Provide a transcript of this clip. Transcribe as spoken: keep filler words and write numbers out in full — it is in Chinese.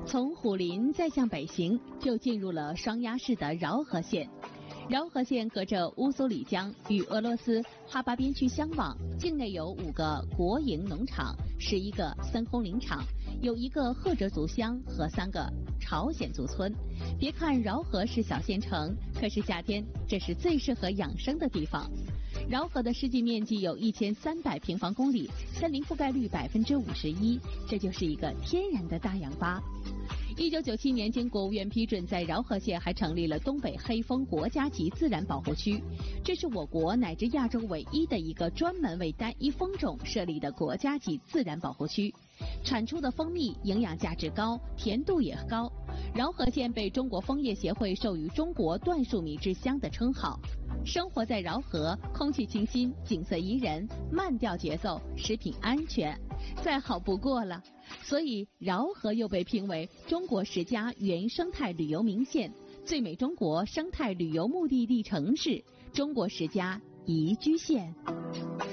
从虎林再向北行，就进入了双鸭市的饶河县。饶河县隔着乌苏里江，与俄罗斯哈巴边区相望，境内有五个国营农场，十一个森烘林场，有一个赫哲族乡和三个朝鲜族村。别看饶河是小县城，可是夏天这是最适合养生的地方。饶河的实际面积有一千三百平方公里，森林覆盖率百分之五十一，这就是一个天然的大氧吧。一九九七年，经国务院批准，在饶河县还成立了东北黑蜂国家级自然保护区。这是我国乃至亚洲唯一的一个专门为单一蜂种设立的国家级自然保护区，产出的蜂蜜营养价值高，甜度也高。饶河县被中国枫叶协会授予中国椴树米之乡的称号。生活在饶河，空气清新，景色宜人，慢调节奏，食品安全，再好不过了。所以饶河又被评为中国十佳原生态旅游名县、最美中国生态旅游目的地城市、中国十佳宜居县。